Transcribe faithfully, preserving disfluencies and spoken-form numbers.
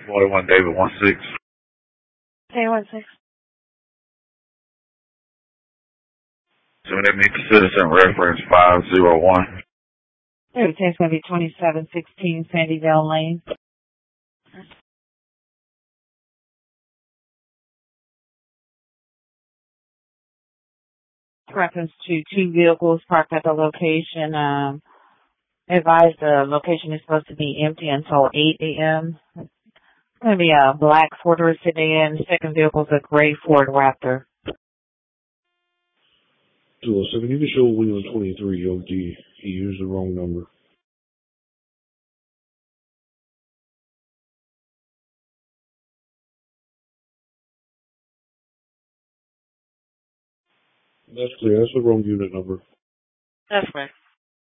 forty-one David one six. Hey, one six. So that means citizen reference five zero one. It's going to be twenty-seven sixteen Sandyvale Lane. Reference to two vehicles parked at the location. Um, advised the location is supposed to be empty until eight a.m. It's going to be a black Ford sedan. The second vehicle is a gray Ford Raptor. two oh seven, you can show Wheeler twenty-three O D. He used the wrong number. That's clear. That's the wrong unit number. That's right.